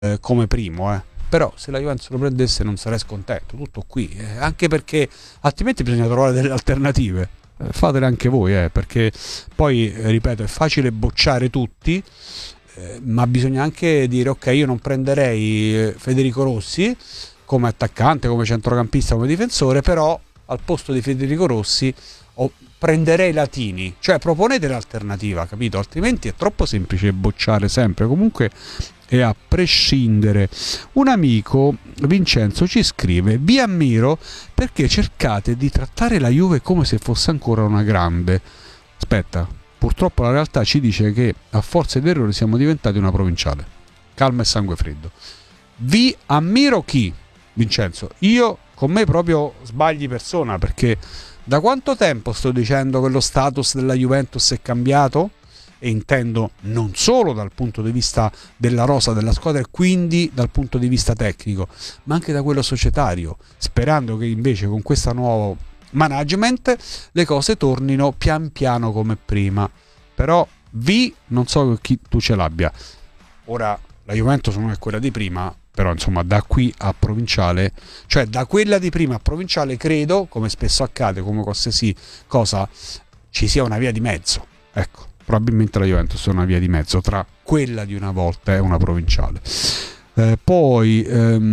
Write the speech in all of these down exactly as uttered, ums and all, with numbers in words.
eh, come primo, eh. Però se la Juventus lo prendesse non sarei scontento, tutto qui, eh, anche perché altrimenti bisogna trovare delle alternative. Eh, fatele anche voi, eh, perché poi, eh, ripeto, è facile bocciare tutti, eh, ma bisogna anche dire ok, io non prenderei eh, Federico Rossi come attaccante, come centrocampista, come difensore, però al posto di Federico Rossi o prenderei Latini, cioè proponete l'alternativa, capito? Altrimenti è troppo semplice bocciare sempre. Comunque, e a prescindere, un amico, Vincenzo, ci scrive: vi ammiro perché cercate di trattare la Juve come se fosse ancora una grande. Aspetta, purtroppo la realtà ci dice che a forza di errori siamo diventati una provinciale. Calma e sangue freddo. Vi ammiro chi? Vincenzo, io con me proprio sbagli persona, perché da quanto tempo sto dicendo che lo status della Juventus è cambiato? E intendo non solo dal punto di vista della rosa della squadra e quindi dal punto di vista tecnico, ma anche da quello societario, sperando che invece con questo nuovo management le cose tornino pian piano come prima. Però vi, non so chi tu ce l'abbia, ora la Juventus non è quella di prima, però insomma da qui a provinciale, cioè da quella di prima a provinciale, credo, come spesso accade, come qualsiasi cosa, ci sia una via di mezzo, ecco. Probabilmente la Juventus è una via di mezzo tra quella di una volta e una provinciale. Eh, poi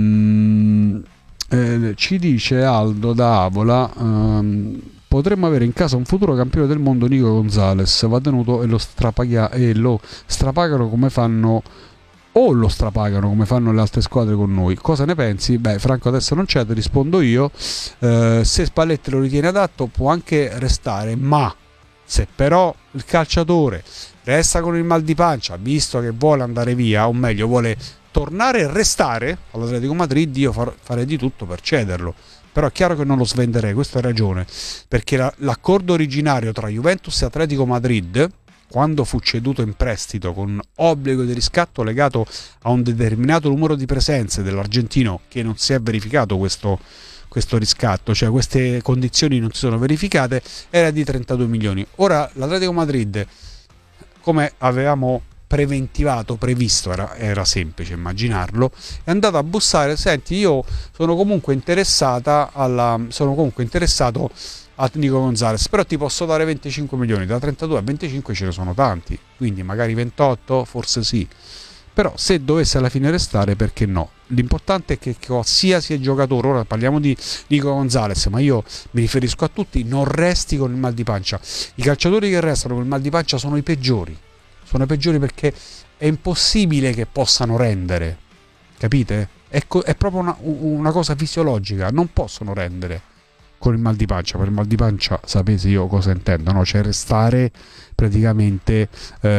ehm, eh, ci dice Aldo da Avola: ehm, potremmo avere in casa un futuro campione del mondo, Nico Gonzalez, va tenuto e lo, strapaglia- e lo strapagano come fanno o lo strapagano come fanno le altre squadre con noi. Cosa ne pensi? Beh, Franco adesso non c'è, ti rispondo io. Eh, se Spalletti lo ritiene adatto può anche restare, ma se però il calciatore resta con il mal di pancia, visto che vuole andare via, o meglio vuole tornare e restare all'Atletico Madrid, io far, farei di tutto per cederlo. Però è chiaro che non lo svenderei, questa è ragione, perché la, l'accordo originario tra Juventus e Atletico Madrid, quando fu ceduto in prestito con obbligo di riscatto legato a un determinato numero di presenze dell'argentino, che non si è verificato questo questo riscatto, cioè queste condizioni non si sono verificate, era di trentadue milioni. Ora l'Atletico Madrid, come avevamo preventivato, previsto, era, era semplice immaginarlo, è andato a bussare: senti, io sono comunque interessata alla sono comunque interessato a Nico Gonzalez, però ti posso dare venticinque milioni. Da trentadue a venticinque ce ne sono tanti, quindi magari ventotto, forse sì. Però se dovesse alla fine restare, perché no? L'importante è che qualsiasi giocatore, ora parliamo di Nico Gonzalez, ma io mi riferisco a tutti, non resti con il mal di pancia. I calciatori che restano con il mal di pancia sono i peggiori, sono i peggiori perché è impossibile che possano rendere, capite? È, co- è proprio una, una cosa fisiologica, non possono rendere con il mal di pancia. Per il mal di pancia sapete io cosa intendo, no? Cioè restare praticamente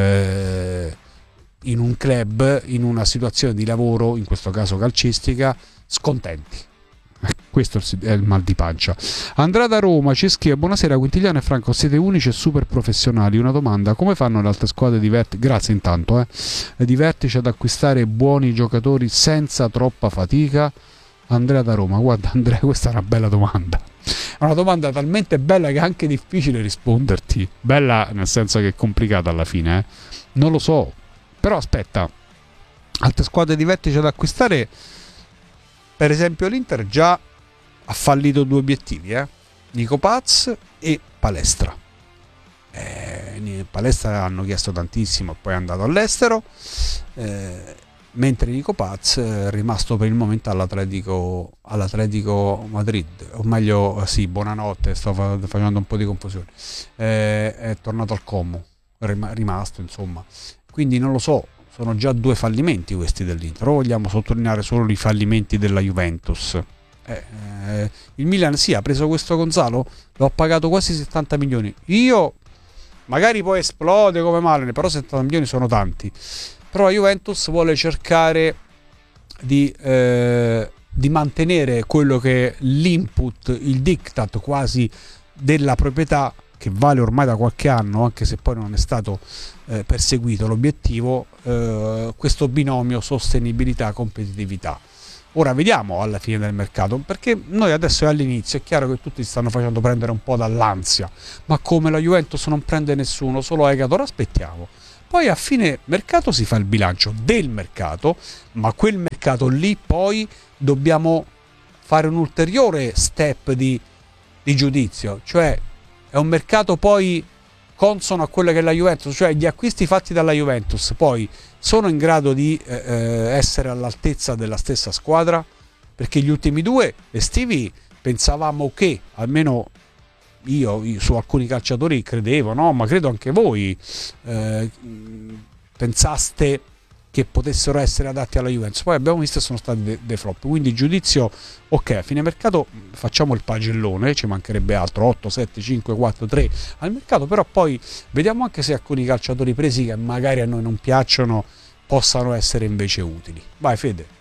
eh, in un club, in una situazione di lavoro, in questo caso calcistica, scontenti. Questo è il mal di pancia. Andrea da Roma ci scrive: buonasera Quintigliano e Franco, siete unici e super professionali. Una domanda: come fanno le altre squadre di vertice, grazie intanto, eh, di vertice ad acquistare buoni giocatori senza troppa fatica? Andrea da Roma, guarda Andrea, questa è una bella domanda. È una domanda talmente bella che è anche difficile risponderti. Bella nel senso che è complicata alla fine, eh. Non lo so. Però aspetta, altre squadre di vertice da acquistare, per esempio l'Inter già ha fallito due obiettivi, eh? Nico Paz e Palestra. Eh, Palestra hanno chiesto tantissimo e poi è andato all'estero, eh, mentre Nico Paz è rimasto per il momento all'Atletico, all'Atletico Madrid, o meglio sì, buonanotte, sto facendo un po' di confusione, eh, è tornato al Como, è rimasto insomma. Quindi non lo so, sono già due fallimenti questi dell'Inter, o vogliamo sottolineare solo i fallimenti della Juventus? Eh, eh, il Milan sì, ha preso questo Gonzalo, lo ha pagato quasi settanta milioni. Io, magari poi esplode come male, però settanta milioni sono tanti. Però la Juventus vuole cercare di, eh, di mantenere quello che è l'input, il diktat quasi della proprietà, che vale ormai da qualche anno, anche se poi non è stato eh, perseguito l'obiettivo, eh, questo binomio sostenibilità-competitività. Ora vediamo alla fine del mercato, perché noi adesso è all'inizio, è chiaro che tutti stanno facendo prendere un po' dall'ansia, ma come la Juventus non prende nessuno, solo Egator, aspettiamo. Poi a fine mercato si fa il bilancio del mercato, ma quel mercato lì poi dobbiamo fare un ulteriore step di, di giudizio, cioè è un mercato poi consono a quella che è la Juventus, cioè gli acquisti fatti dalla Juventus poi sono in grado di eh, essere all'altezza della stessa squadra, perché gli ultimi due estivi pensavamo che, almeno io, io su alcuni calciatori credevo, no? Ma credo anche voi eh, pensaste che potessero essere adatti alla Juventus, poi abbiamo visto che sono stati dei de flop, quindi giudizio ok, a fine mercato facciamo il pagellone, ci mancherebbe altro, otto, sette, cinque, quattro, tre al mercato, però poi vediamo anche se alcuni calciatori presi che magari a noi non piacciono possano essere invece utili. Vai Fede.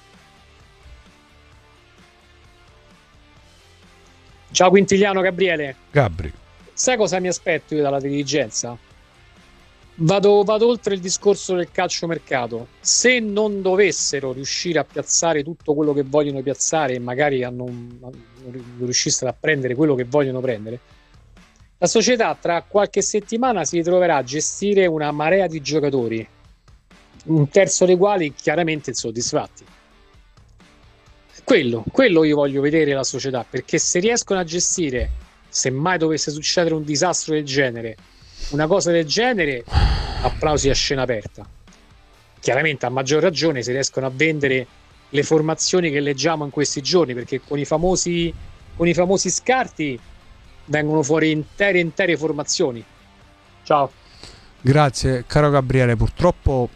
Ciao Quintiliano, Gabriele. Gabri. Sai cosa mi aspetto io dalla dirigenza? Vado, vado oltre il discorso del calciomercato. Se non dovessero riuscire a piazzare tutto quello che vogliono piazzare e magari a non, a non riuscissero a prendere quello che vogliono prendere, la società tra qualche settimana si ritroverà a gestire una marea di giocatori, un terzo dei quali chiaramente insoddisfatti. Quello, quello io voglio vedere la società, perché se riescono a gestire, se mai dovesse succedere un disastro del genere, una cosa del genere, applausi a scena aperta. Chiaramente a maggior ragione se riescono a vendere le formazioni che leggiamo in questi giorni, perché con i famosi, con i famosi scarti vengono fuori intere intere formazioni. Ciao. Grazie caro Gabriele, purtroppo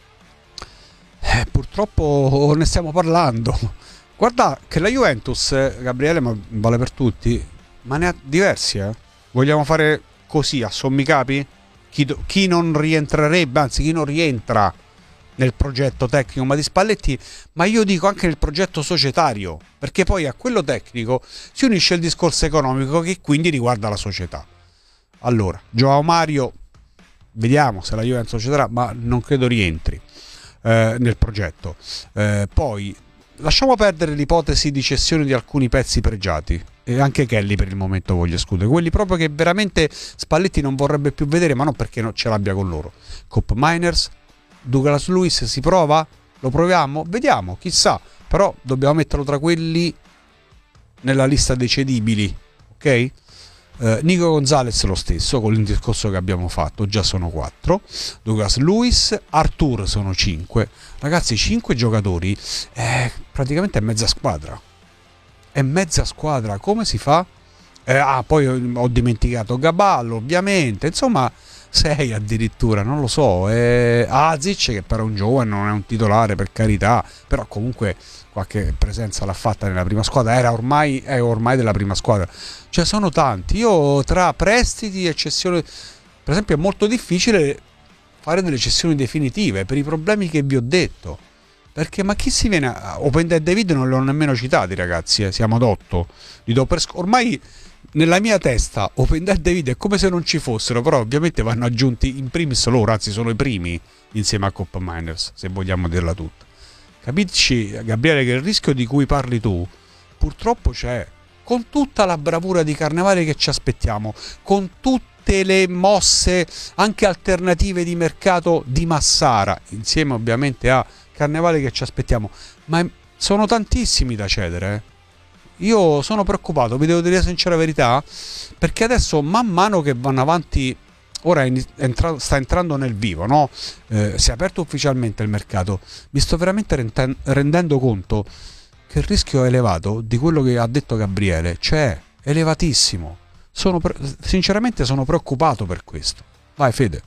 eh, purtroppo ne stiamo parlando. Guarda che la Juventus, Gabriele, ma vale per tutti, ma ne ha diversi, eh? Vogliamo fare così, a sommi capi? Chi, do, chi non rientrerebbe, anzi chi non rientra nel progetto tecnico ma di Spalletti, ma io dico anche nel progetto societario, perché poi a quello tecnico si unisce il discorso economico che quindi riguarda la società. Allora, Joao Mario, vediamo se la Juventus società, ma non credo rientri eh, nel progetto. Eh, poi lasciamo perdere l'ipotesi di cessione di alcuni pezzi pregiati, e anche Kelly per il momento voglio escludere, quelli proprio che veramente Spalletti non vorrebbe più vedere, ma non perché non ce l'abbia con loro. Cop Miners, Douglas Luiz, si prova? Lo proviamo? Vediamo, chissà, però dobbiamo metterlo tra quelli nella lista dei cedibili, ok? Uh, Nico Gonzalez lo stesso, con il discorso che abbiamo fatto, già sono quattro. Douglas Luiz, Arthur sono cinque. Ragazzi, cinque giocatori, eh, praticamente è mezza squadra. È mezza squadra, come si fa? Eh, ah, poi ho, ho dimenticato Gaballo, ovviamente, insomma, sei addirittura, non lo so. Eh, Azic, che però è un giovane, non è un titolare, per carità, però comunque qualche presenza l'ha fatta nella prima squadra, era ormai, è ormai della prima squadra. Cioè sono tanti. Io tra prestiti e cessioni, per esempio, è molto difficile fare delle cessioni definitive per i problemi che vi ho detto, perché ma chi si viene a Openda e David non li ho nemmeno citati, ragazzi, eh, siamo ad otto, li do per sc- ormai nella mia testa Openda e David è come se non ci fossero, però ovviamente vanno aggiunti in primis loro, anzi sono i primi insieme a Cop Miners, se vogliamo dirla tutta. Capisci, Gabriele, che il rischio di cui parli tu purtroppo c'è, con tutta la bravura di Carnevale che ci aspettiamo, con tutte le mosse anche alternative di mercato di Massara, insieme ovviamente a Carnevale che ci aspettiamo, ma sono tantissimi da cedere. eh. Io sono preoccupato, vi devo dire la sincera verità, perché adesso man mano che vanno avanti, ora entra, sta entrando nel vivo, no? Eh, si è aperto ufficialmente il mercato, mi sto veramente renten- rendendo conto che il rischio è elevato di quello che ha detto Gabriele, cioè elevatissimo. Sono pre- sinceramente sono preoccupato per questo. Vai Fede.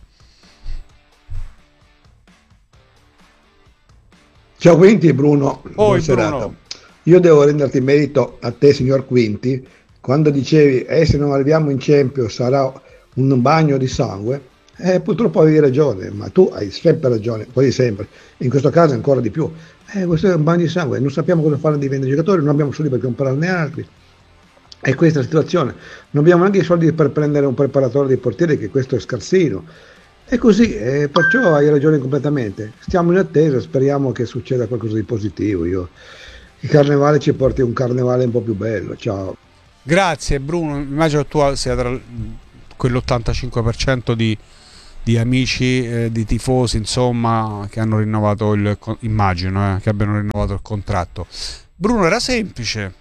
Ciao Quinti e Bruno, Oi, buona serata. Bruno. Io devo renderti merito a te, signor Quinti, quando dicevi eh, se non arriviamo in Champions sarà un bagno di sangue. Eh, purtroppo avevi ragione, ma tu hai sempre ragione, quasi sempre, in questo caso ancora di più. Eh, questo è un bagno di sangue, non sappiamo cosa fare di vendere giocatori, non abbiamo soldi per comprarne altri. E questa è la situazione. Non abbiamo neanche i soldi per prendere un preparatore dei portieri, che questo è scarsino. E così, eh, perciò hai ragione completamente. Stiamo in attesa, speriamo che succeda qualcosa di positivo. Io, il carnevale ci porti un carnevale un po' più bello. Ciao. Grazie Bruno, immagino tu sia tra quell'ottantacinque per cento di di amici, eh, di tifosi, insomma, che hanno rinnovato il, immagino, eh, che abbiano rinnovato il contratto. Bruno, era semplice.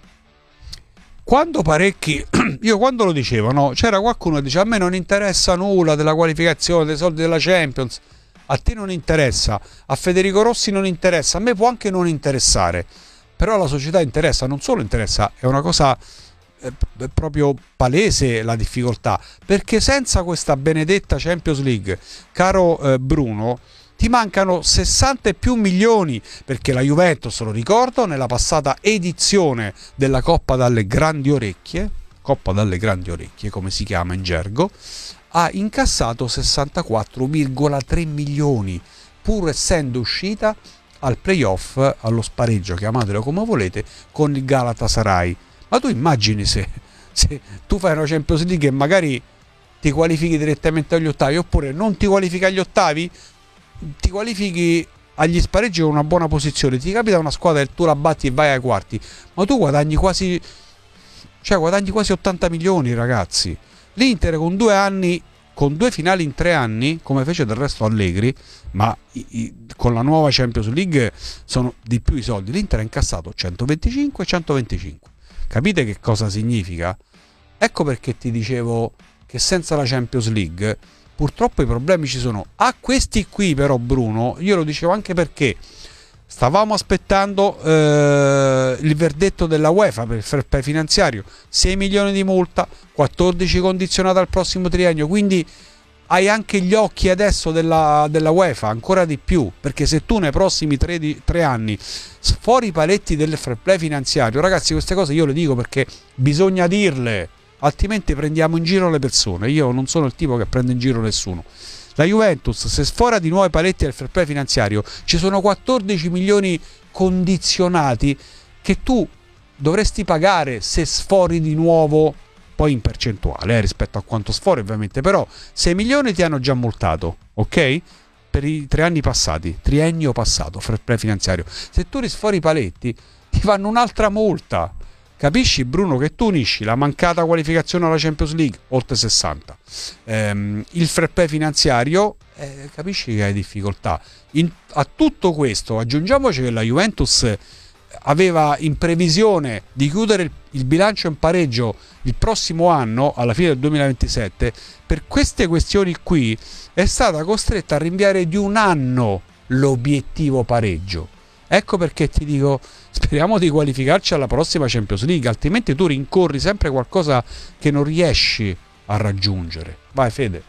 Quando parecchi, io quando lo dicevo, no, c'era qualcuno che diceva: a me non interessa nulla della qualificazione, dei soldi della Champions, a te non interessa, a Federico Rossi non interessa, a me può anche non interessare, però alla società interessa, non solo interessa, è una cosa eh, proprio palese la difficoltà, perché senza questa benedetta Champions League, caro eh, Bruno, ti mancano sessanta e più milioni, perché la Juventus, lo ricordo, nella passata edizione della Coppa dalle Grandi Orecchie, Coppa dalle Grandi Orecchie, come si chiama in gergo, ha incassato sessantaquattro virgola tre milioni, pur essendo uscita al playoff, allo spareggio, chiamatelo come volete, con il Galatasaray. Ma tu immagini se, se tu fai una Champions League e magari ti qualifichi direttamente agli ottavi, oppure non ti qualifichi agli ottavi, ti qualifichi agli spareggi con una buona posizione, ti capita una squadra e tu la batti e vai ai quarti, ma tu guadagni quasi, cioè guadagni quasi ottanta milioni, ragazzi. L'Inter con due anni, con due finali in tre anni, come fece del resto Allegri, ma i, i, con la nuova Champions League sono di più i soldi. L'Inter ha incassato centoventicinque e centoventicinque. Capite che cosa significa? Ecco perché ti dicevo che senza la Champions League purtroppo i problemi ci sono. A questi qui però, Bruno, io lo dicevo anche perché stavamo aspettando eh, il verdetto della UEFA per il fair play finanziario, sei milioni di multa, quattordici condizionata al prossimo triennio, quindi hai anche gli occhi adesso della, della UEFA, ancora di più, perché se tu nei prossimi tre, tre anni sfori i paletti del fair play finanziario, ragazzi, queste cose io le dico perché bisogna dirle, altrimenti prendiamo in giro le persone. Io non sono il tipo che prende in giro nessuno. La Juventus, se sfora di nuovo i paletti del fair play finanziario, ci sono quattordici milioni condizionati che tu dovresti pagare se sfori di nuovo, poi in percentuale eh, rispetto a quanto sfori ovviamente, però sei milioni ti hanno già multato, ok? Per i tre anni passati, triennio passato, fair play finanziario. Se tu risfori i paletti ti fanno un'altra multa. Capisci, Bruno, che tu unisci la mancata qualificazione alla Champions League, oltre sessanta, ehm, il fair play finanziario, eh, capisci che hai difficoltà. In, a tutto questo aggiungiamoci che la Juventus aveva in previsione di chiudere il, il bilancio in pareggio il prossimo anno, alla fine del duemilaventisette. Per queste questioni qui è stata costretta a rinviare di un anno l'obiettivo pareggio. Ecco perché ti dico, speriamo di qualificarci alla prossima Champions League, altrimenti tu rincorri sempre qualcosa che non riesci a raggiungere. Vai Fede.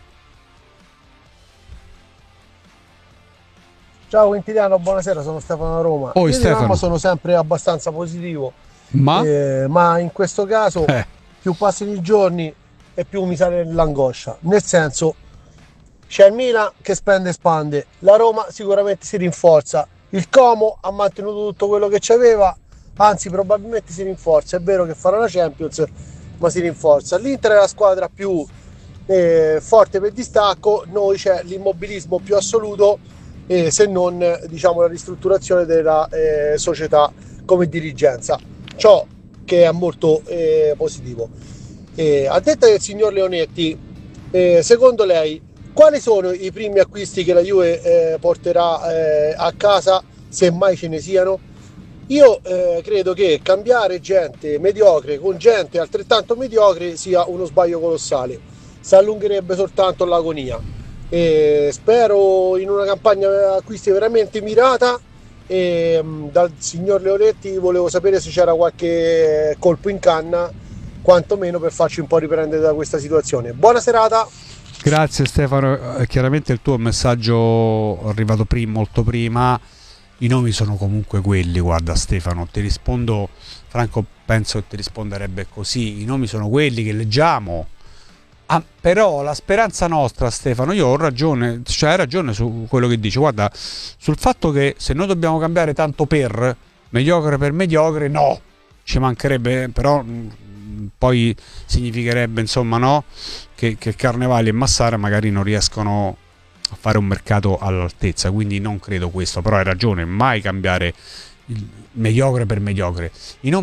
Ciao Quintiliano, buonasera, sono Stefano da Roma. Oh, Io Stefano. di Roma sono sempre abbastanza positivo, Ma? eh, ma in questo caso Eh. più passano i giorni e più mi sale l'angoscia. Nel senso, c'è il Milan che spende e spande, la Roma sicuramente si rinforza, il Como ha mantenuto tutto quello che c'aveva, anzi probabilmente si rinforza. È vero che farà la Champions, ma si rinforza. L'Inter è la squadra più eh, forte per distacco, noi c'è l'immobilismo più assoluto, eh, se non diciamo la ristrutturazione della eh, società come dirigenza, ciò che è molto eh, positivo. Eh, a detta del signor Leonetti, eh, secondo lei quali sono i primi acquisti che la Juve eh, porterà eh, a casa, se mai ce ne siano? Io eh, credo che cambiare gente mediocre con gente altrettanto mediocre sia uno sbaglio colossale, si allungherebbe soltanto l'agonia. E spero in una campagna acquisti veramente mirata. E, dal signor Leonetti volevo sapere se c'era qualche colpo in canna, quantomeno per farci un po' riprendere da questa situazione. Buona serata. Grazie Stefano, eh, chiaramente il tuo messaggio è arrivato prima, molto prima. I nomi sono comunque quelli, guarda Stefano, ti rispondo, Franco penso che ti risponderebbe così, i nomi sono quelli che leggiamo. Ah, però la speranza nostra, Stefano, io ho ragione, cioè hai ragione su quello che dici, guarda, sul fatto che se noi dobbiamo cambiare tanto per mediocre per mediocre, no, ci mancherebbe, però mh, poi significherebbe insomma no, che, che Carnevali e Massara magari non riescono a fare un mercato all'altezza, quindi non credo questo, però hai ragione, mai cambiare il mediocre per mediocre. I nomi so-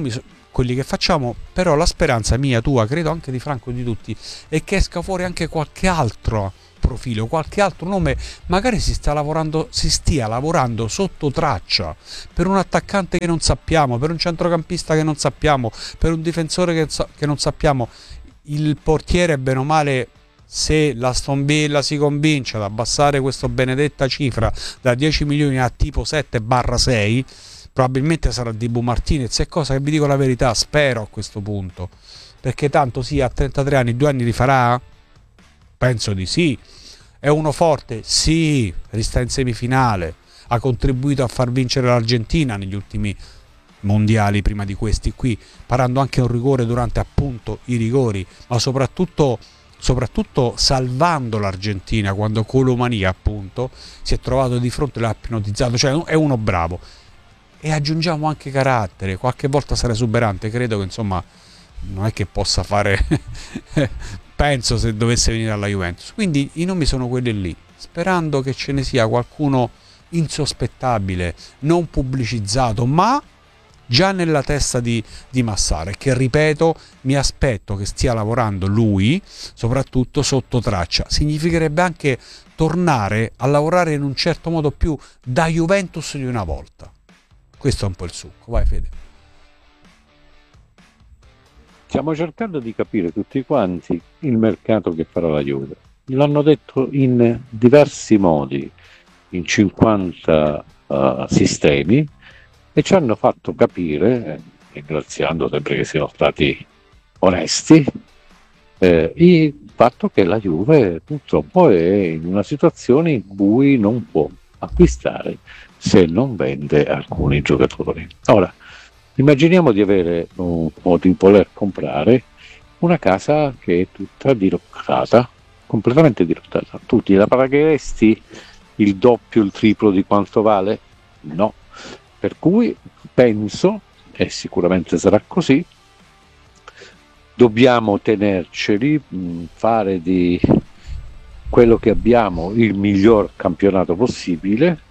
quelli che facciamo, però la speranza mia, tua, credo anche di Franco e di tutti, è che esca fuori anche qualche altro profilo, qualche altro nome, magari si sta lavorando, si stia lavorando sotto traccia per un attaccante che non sappiamo, per un centrocampista che non sappiamo, per un difensore che, che non sappiamo. Il portiere, bene o male, se l'Aston Villa si convince ad abbassare questa benedetta cifra da dieci milioni a tipo sette sei, probabilmente sarà Dibu Martinez. E cosa che vi dico la verità, spero a questo punto, perché tanto sì, a trentatré anni, due anni li farà? Penso di sì. È uno forte? Sì, resta in semifinale, ha contribuito a far vincere l'Argentina negli ultimi mondiali prima di questi qui, parando anche un rigore durante appunto i rigori, ma soprattutto soprattutto salvando l'Argentina quando Colomani appunto si è trovato di fronte e l'ha ipnotizzato, cioè è uno bravo. E aggiungiamo anche carattere, qualche volta sarà esuberante, credo che insomma non è che possa fare penso se dovesse venire alla Juventus. Quindi i nomi sono quelli lì, sperando che ce ne sia qualcuno insospettabile, non pubblicizzato, ma già nella testa di, di Massara, che ripeto, mi aspetto che stia lavorando lui, soprattutto sotto traccia. Significherebbe anche tornare a lavorare in un certo modo più da Juventus di una volta. Questo è un po' il succo. Vai Fede. Stiamo cercando di capire tutti quanti il mercato che farà la Juve. L'hanno detto in diversi modi, in cinquanta uh, sistemi, e ci hanno fatto capire, ringraziando sempre che siano stati onesti, eh, il fatto che la Juve purtroppo è in una situazione in cui non può acquistare se non vende alcuni giocatori. Ora, immaginiamo di avere o di voler comprare una casa che è tutta dirottata, completamente dirottata. Tu gliela pagheresti il doppio, il triplo di quanto vale? No. Per cui penso, e sicuramente sarà così, dobbiamo tenerceli, fare di quello che abbiamo il miglior campionato possibile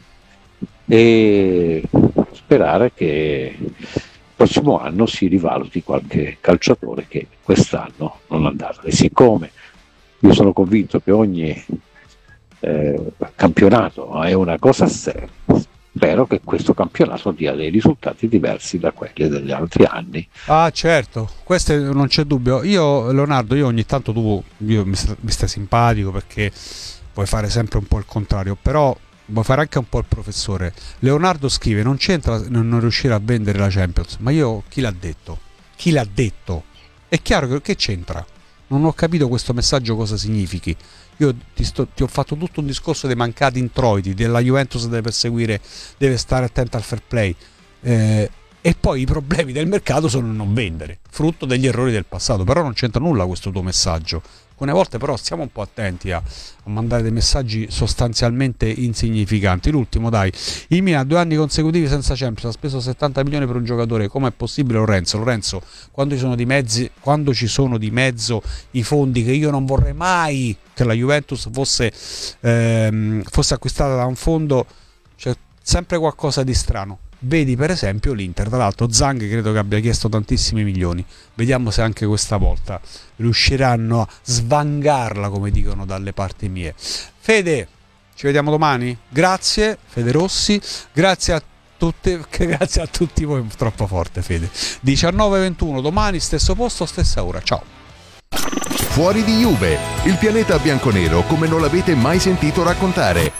e sperare che il prossimo anno si rivaluti qualche calciatore che quest'anno non è andato. E siccome io sono convinto che ogni eh, campionato è una cosa a sé, spero che questo campionato dia dei risultati diversi da quelli degli altri anni. Ah certo, questo non c'è dubbio. Io Leonardo, io ogni tanto tu io mi, sta, mi stai simpatico perché vuoi fare sempre un po' il contrario, però vuoi fare anche un po' il professore. Leonardo scrive: non c'entra non riuscire a vendere la Champions, ma io chi l'ha detto? Chi l'ha detto? È chiaro che, che c'entra? Non ho capito questo messaggio cosa significhi. Io ti, sto, ti ho fatto tutto un discorso dei mancati introiti, della Juventus deve perseguire, deve stare attenta al fair play, eh, e poi i problemi del mercato sono non vendere, frutto degli errori del passato. Però non c'entra nulla questo tuo messaggio. Alcune volte però stiamo un po' attenti a, a mandare dei messaggi sostanzialmente insignificanti. L'ultimo, dai, il Milan due anni consecutivi senza Champions, ha speso settanta milioni per un giocatore. Come è possibile, Lorenzo? Lorenzo, quando ci sono di mezzi, quando ci sono di mezzo i fondi, che io non vorrei mai che la Juventus fosse, ehm, fosse acquistata da un fondo, c'è sempre qualcosa di strano. Vedi per esempio l'Inter, tra l'altro Zang credo che abbia chiesto tantissimi milioni, vediamo se anche questa volta riusciranno a svangarla, come dicono dalle parti mie. Fede, ci vediamo domani, grazie Fede Rossi, grazie a tutti, grazie a tutti voi, troppo forte Fede. diciannove e ventuno domani, stesso posto, stessa ora, ciao. Fuori di Juve, il pianeta bianconero come non l'avete mai sentito raccontare.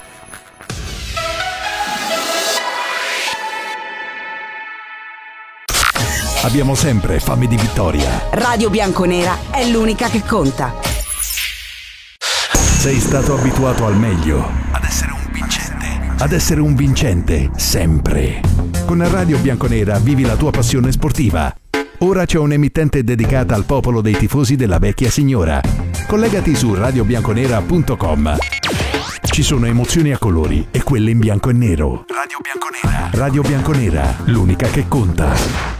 Abbiamo sempre fame di vittoria. Radio Bianconera è l'unica che conta. Sei stato abituato al meglio. Ad essere un vincente. Ad essere un vincente, sempre. Con Radio Bianconera vivi la tua passione sportiva. Ora c'è un'emittente dedicata al popolo dei tifosi della vecchia signora. Collegati su radio bianconera punto com. Ci sono emozioni a colori e quelle in bianco e nero. Radio Bianconera. Radio Bianconera, l'unica che conta.